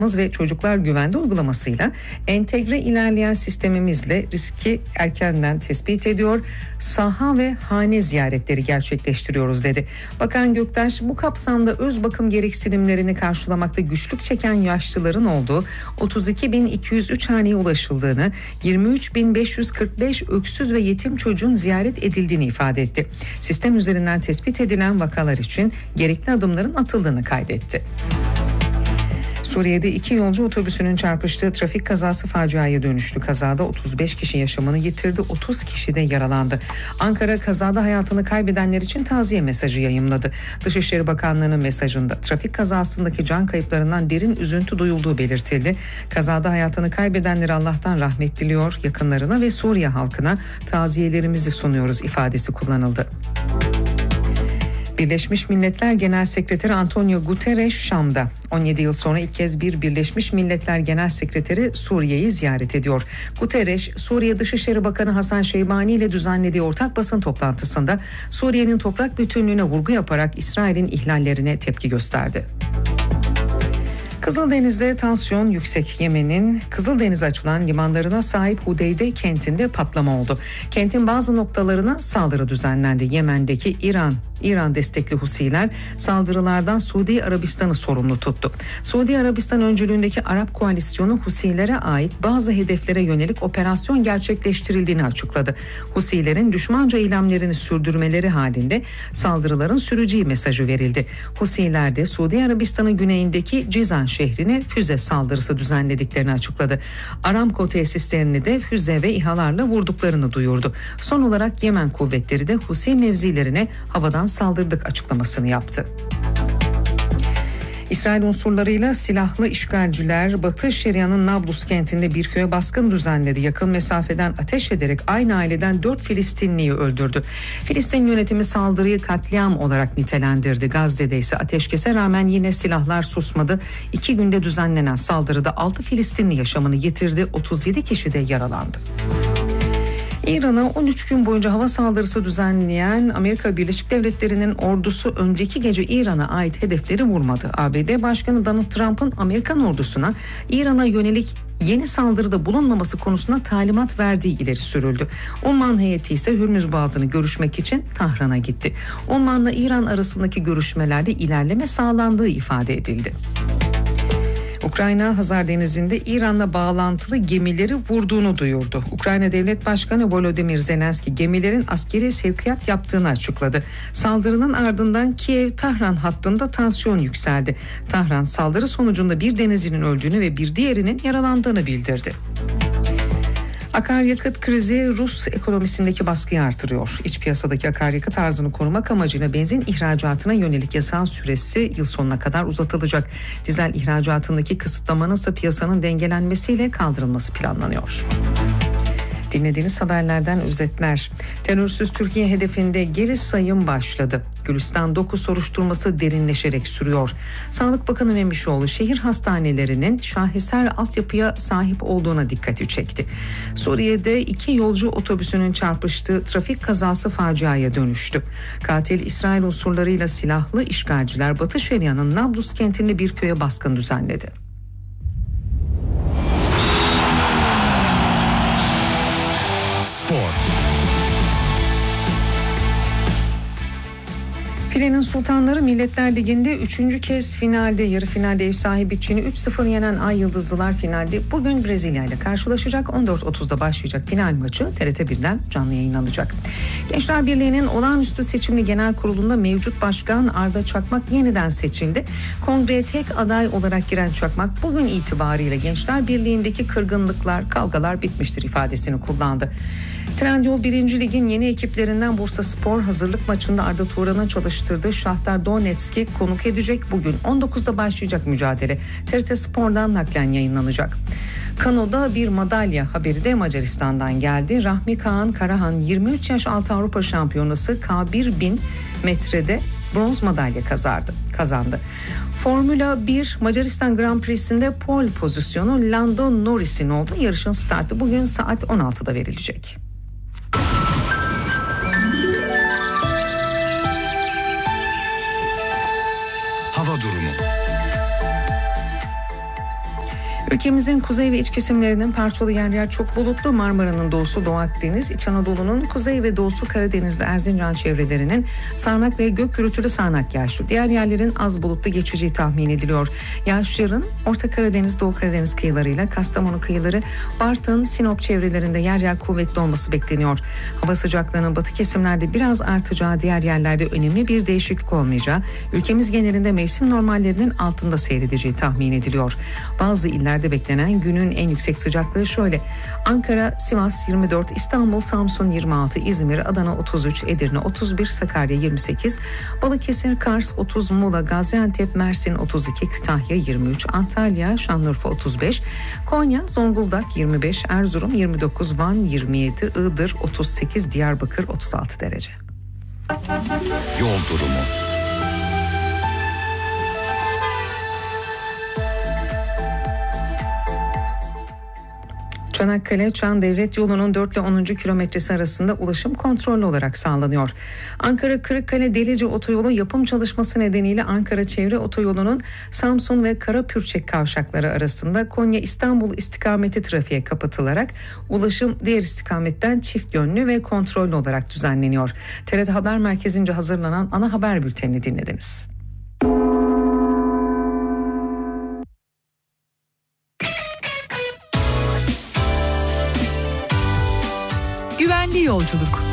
ve Çocuklar Güvende uygulamasıyla entegre ilerleyen sistemimizle riski erkenden tespit ediyor, saha ve hane ziyaretleri gerçekleştiriyoruz dedi. Bakan Göktaş bu kapsamda öz bakım gereksinimlerini karşılamakta güçlük çeken yaşlıların olduğu 32.203 haneye ulaşıldığını, 23.545 öksüz ve yetim çocuğun ziyaret edildiğini ifade etti. Sistem üzerinden tespit edilen vakalar için gerekli adımların atıldığını kaydetti. Suriye'de 2 yolcu otobüsünün çarpıştığı trafik kazası faciaya dönüştü. Kazada 35 kişi yaşamını yitirdi, 30 kişi de yaralandı. Ankara kazada hayatını kaybedenler için taziye mesajı yayımladı. Dışişleri Bakanlığı'nın mesajında trafik kazasındaki can kayıplarından derin üzüntü duyulduğu belirtildi. Kazada hayatını kaybedenlere Allah'tan rahmet diliyor, yakınlarına ve Suriye halkına taziyelerimizi sunuyoruz ifadesi kullanıldı. Birleşmiş Milletler Genel Sekreteri Antonio Guterres Şam'da. 17 yıl sonra ilk kez bir Birleşmiş Milletler Genel Sekreteri Suriye'yi ziyaret ediyor. Guterres, Suriye Dışişleri Bakanı Hasan Şeybani ile düzenlediği ortak basın toplantısında Suriye'nin toprak bütünlüğüne vurgu yaparak İsrail'in ihlallerine tepki gösterdi. Kızıldeniz'de tansiyon yüksek. Yemen'in Kızıldeniz'e açılan limanlarına sahip Hudeyde kentinde patlama oldu. Kentin bazı noktalarına saldırı düzenlendi. Yemen'deki İran destekli Husiler saldırılardan Suudi Arabistan'ı sorumlu tuttu. Suudi Arabistan öncülüğündeki Arap koalisyonu Husilere ait bazı hedeflere yönelik operasyon gerçekleştirildiğini açıkladı. Husilerin düşmanca eylemlerini sürdürmeleri halinde saldırıların süreceği mesajı verildi. Husiler de Suudi Arabistan'ın güneyindeki Cizan şehrine füze saldırısı düzenlediklerini açıkladı. Aramco tesislerini de füze ve İHA'larla vurduklarını duyurdu. Son olarak Yemen kuvvetleri de Husi mevzilerine havadan saldırdık açıklamasını yaptı. İsrail unsurlarıyla silahlı işgalciler Batı Şeria'nın Nablus kentinde bir köye baskın düzenledi. Yakın mesafeden ateş ederek aynı aileden 4 Filistinliyi öldürdü. Filistin yönetimi saldırıyı katliam olarak nitelendirdi. Gazze'de ise ateşkese rağmen yine silahlar susmadı. 2 günde düzenlenen saldırıda 6 Filistinli yaşamını yitirdi. 37 kişi de yaralandı. İran'a 13 gün boyunca hava saldırısı düzenleyen Amerika Birleşik Devletleri'nin ordusu önceki gece İran'a ait hedefleri vurmadı. ABD Başkanı Donald Trump'ın Amerikan ordusuna İran'a yönelik yeni saldırıda bulunmaması konusunda talimat verdiği ileri sürüldü. Oman heyeti ise Hürmüz Boğazı'nı görüşmek için Tahran'a gitti. Oman'la İran arasındaki görüşmelerde ilerleme sağlandığı ifade edildi. Ukrayna Hazar Denizi'nde İran'la bağlantılı gemileri vurduğunu duyurdu. Ukrayna Devlet Başkanı Volodymyr Zelenski gemilerin askeri sevkiyat yaptığını açıkladı. Saldırının ardından Kiev-Tahran hattında tansiyon yükseldi. Tahran saldırı sonucunda bir denizcinin öldüğünü ve bir diğerinin yaralandığını bildirdi. Akaryakıt krizi Rus ekonomisindeki baskıyı artırıyor. İç piyasadaki akaryakıt arzını korumak amacıyla benzin ihracatına yönelik yasağın süresi yıl sonuna kadar uzatılacak. Dizel ihracatındaki kısıtlamanın ise piyasanın dengelenmesiyle kaldırılması planlanıyor. Dinlediğiniz haberlerden özetler. Terörsüz Türkiye hedefinde geri sayım başladı. Gülistan 9 soruşturması derinleşerek sürüyor. Sağlık Bakanı Memişoğlu şehir hastanelerinin şaheser altyapıya sahip olduğuna dikkati çekti. Suriye'de 2 yolcu otobüsünün çarpıştığı trafik kazası faciaya dönüştü. Katil İsrail unsurlarıyla silahlı işgalciler Batı Şeria'nın Nablus kentinde bir köye baskın düzenledi. Filenin Sultanları Milletler Ligi'nde 3. kez finalde, yarı finalde ev sahibi Çin'i 3-0 yenen Ay Yıldızlılar finalde bugün Brezilya ile karşılaşacak. 14.30'da başlayacak final maçı TRT1'den canlı yayınlanacak. Gençler Birliği'nin olağanüstü seçimli genel kurulunda mevcut başkan Arda Çakmak yeniden seçildi. Kongreye tek aday olarak giren Çakmak bugün itibariyle Gençler Birliği'ndeki kırgınlıklar, kavgalar bitmiştir ifadesini kullandı. Trendyol 1. Lig'in yeni ekiplerinden Bursaspor hazırlık maçında Arda Turan'ın çalıştırdığı Şahtar Donetsk'i konuk edecek. Bugün 19'da başlayacak mücadele TRT Spor'dan naklen yayınlanacak. Kano'da bir madalya haberi de Macaristan'dan geldi. Rahmi Kaan Karahan 23 yaş altı Avrupa Şampiyonası K1000 metrede bronz madalya kazandı. Formula 1 Macaristan Grand Prix'sinde pole pozisyonu Lando Norris'in oldu. Yarışın startı bugün saat 16'da verilecek. Hava durumu. Ülkemizin kuzey ve iç kesimlerinin parçalı yer yer çok bulutlu. Marmara'nın doğusu Doğu Akdeniz, İç Anadolu'nun kuzey ve doğusu Karadeniz'de Erzincan çevrelerinin sağanak ve gök gürültülü sağanak yağışlı. Diğer yerlerin az bulutlu geçeceği tahmin ediliyor. Yağışların Orta Karadeniz, Doğu Karadeniz kıyılarıyla Kastamonu kıyıları, Bartın, Sinop çevrelerinde yer yer kuvvetli olması bekleniyor. Hava sıcaklığının batı kesimlerde biraz artacağı, diğer yerlerde önemli bir değişiklik olmayacağı, ülkemiz genelinde mevsim normallerinin altında seyredeceği tahmin ediliyor. Bazı illerde beklenen günün en yüksek sıcaklığı şöyle: Ankara, Sivas 24, İstanbul, Samsun 26, İzmir, Adana 33, Edirne 31, Sakarya 28, Balıkesir, Kars 30, Muğla, Gaziantep, Mersin 32, Kütahya 23, Antalya, Şanlıurfa 35, Konya, Zonguldak 25, Erzurum 29, Van 27, Iğdır 38, Diyarbakır 36 derece. Yol durumu. Çanakkale-Çan Devlet Yolu'nun 4 ile 10. kilometresi arasında ulaşım kontrollü olarak sağlanıyor. Ankara-Kırıkkale-Delice otoyolu yapım çalışması nedeniyle Ankara Çevre Otoyolu'nun Samsun ve Karapürçek kavşakları arasında Konya-İstanbul istikameti trafiğe kapatılarak ulaşım diğer istikametten çift yönlü ve kontrollü olarak düzenleniyor. TRT Haber Merkezi'nce hazırlanan ana haber bültenini dinlediniz. Güvenli yolculuk.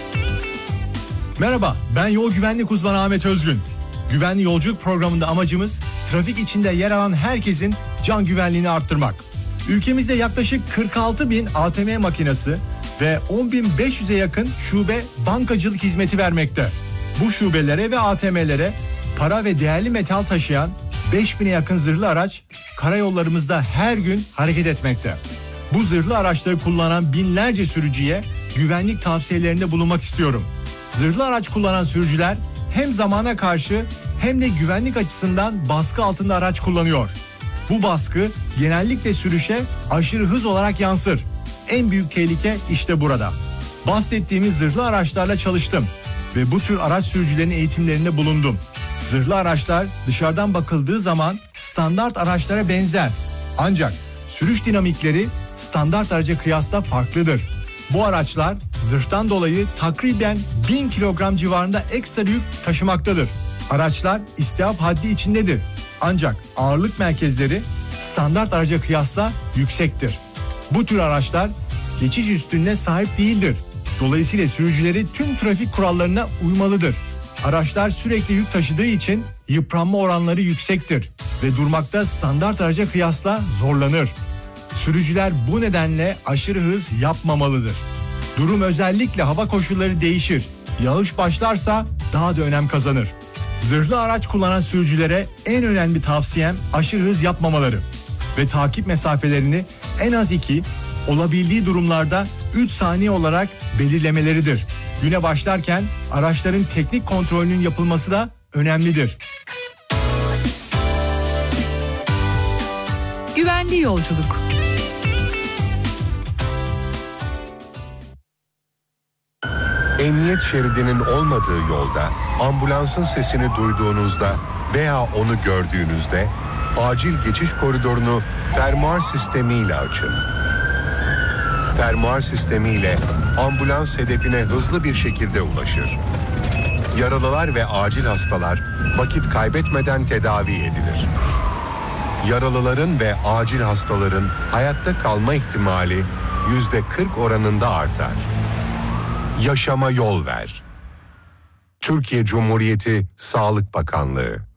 Merhaba, ben yol güvenlik uzmanı Ahmet Özgün. Güvenli yolculuk programında amacımız trafik içinde yer alan herkesin can güvenliğini arttırmak. Ülkemizde yaklaşık 46.000 ATM makinesi ve 10.500'e yakın şube bankacılık hizmeti vermekte. Bu şubelere ve ATM'lere para ve değerli metal taşıyan 5.000'e yakın zırhlı araç karayollarımızda her gün hareket etmekte. Bu zırhlı araçları kullanan binlerce sürücüye güvenlik tavsiyelerinde bulunmak istiyorum. Zırhlı araç kullanan sürücüler hem zamana karşı hem de güvenlik açısından baskı altında araç kullanıyor. Bu baskı genellikle sürüşe aşırı hız olarak yansır. En büyük tehlike işte burada. Bahsettiğimiz zırhlı araçlarla çalıştım ve bu tür araç sürücülerinin eğitimlerinde bulundum. Zırhlı araçlar dışarıdan bakıldığı zaman standart araçlara benzer. Ancak sürüş dinamikleri standart araca kıyasla farklıdır. Bu araçlar zırhtan dolayı takriben 1000 kilogram civarında ekstra yük taşımaktadır. Araçlar istihap haddi içindedir. Ancak ağırlık merkezleri standart araca kıyasla yüksektir. Bu tür araçlar geçiş üstünlüğüne sahip değildir. Dolayısıyla sürücüleri tüm trafik kurallarına uymalıdır. Araçlar sürekli yük taşıdığı için yıpranma oranları yüksektir ve durmakta standart araca kıyasla zorlanır. Sürücüler bu nedenle aşırı hız yapmamalıdır. Durum özellikle hava koşulları değişir. Yağış başlarsa daha da önem kazanır. Zırhlı araç kullanan sürücülere en önemli tavsiyem aşırı hız yapmamaları ve takip mesafelerini en az 2, olabildiği durumlarda 3 saniye olarak belirlemeleridir. Güne başlarken araçların teknik kontrolünün yapılması da önemlidir. Güvenli yolculuk. Emniyet şeridinin olmadığı yolda ambulansın sesini duyduğunuzda veya onu gördüğünüzde acil geçiş koridorunu fermuar sistemiyle açın. Fermuar sistemiyle ambulans hedefine hızlı bir şekilde ulaşır. Yaralılar ve acil hastalar vakit kaybetmeden tedavi edilir. Yaralıların ve acil hastaların hayatta kalma ihtimali %40 oranında artar. Yaşama yol ver. Türkiye Cumhuriyeti Sağlık Bakanlığı.